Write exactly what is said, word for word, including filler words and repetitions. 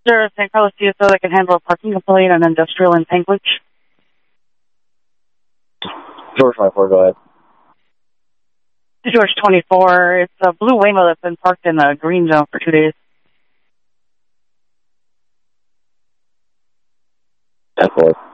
there Saint Carlos C S O that can handle a parking complaint on Industrial in Panguitch? George twenty-four, go ahead. George twenty-four. It's a blue Waymo that's been parked in the green zone for two days. ten four.